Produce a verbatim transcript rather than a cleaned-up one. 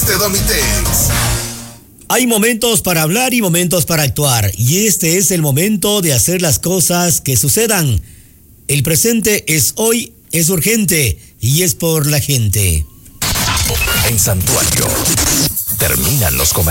de Domitex. Hay momentos para hablar y momentos para actuar, y este es el momento de hacer las cosas que sucedan. El presente es hoy, es urgente y es por la gente. En Santuario terminan los comerciales.